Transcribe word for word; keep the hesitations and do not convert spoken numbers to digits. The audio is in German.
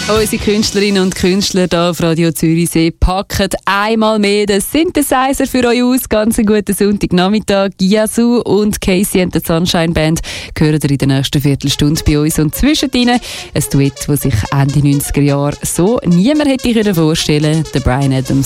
Unsere Künstlerinnen und Künstler hier auf Radio Zürichsee packen einmal mehr den Synthesizer für euch aus. Ganz einen guten Sonntagnachmittag. Yasu und Casey and the Sunshine Band hören ihr in der nächsten Viertelstunde bei uns. Und zwischendrin ein Duett, das sich Ende neunziger Jahre so niemand hätte vorstellen können. Der Bryan Adams